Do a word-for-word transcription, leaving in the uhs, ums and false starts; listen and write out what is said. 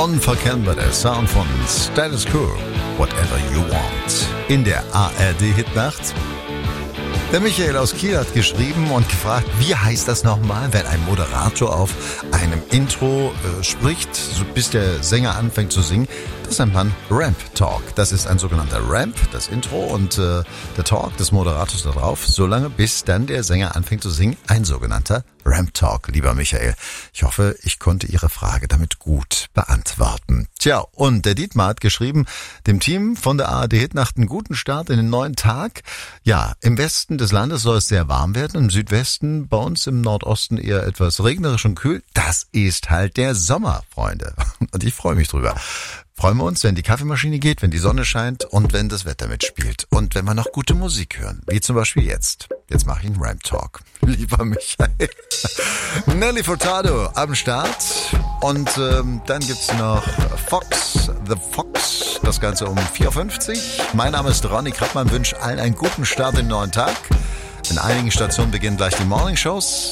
Unverkennbar der Sound von Status Quo, Whatever You Want. In der A R D-Hitnacht. Der Michael aus Kiel hat geschrieben und gefragt, wie heißt das nochmal, wenn ein Moderator auf einem Intro äh, spricht, so bis der Sänger anfängt zu singen. Das nennt man Ramp Talk. Das ist ein sogenannter Ramp, das Intro, und äh, der Talk des Moderators da drauf, solange bis dann der Sänger anfängt zu singen, ein sogenannter Ramp Talk, lieber Michael. Ich hoffe, ich konnte Ihre Frage damit gut beantworten. Tja, und der Dietmar hat geschrieben, dem Team von der A R D-Hitnacht einen guten Start in den neuen Tag. Ja, im Westen des Landes soll es sehr warm werden, im Südwesten, bei uns im Nordosten eher etwas regnerisch und kühl. Das ist halt der Sommer, Freunde. Und ich freue mich drüber. Freuen wir uns, wenn die Kaffeemaschine geht, wenn die Sonne scheint und wenn das Wetter mitspielt. Und wenn wir noch gute Musik hören, wie zum Beispiel jetzt. Jetzt mache ich einen Ramp Talk. Lieber Michael. Nelly Furtado am Start. Und ähm, dann gibt's noch Fox, The Fox. Das Ganze um vier Uhr fünfzig. Mein Name ist Ronny Krappmann, wünsche allen einen guten Start in den neuen Tag. In einigen Stationen beginnen gleich die Morning Shows.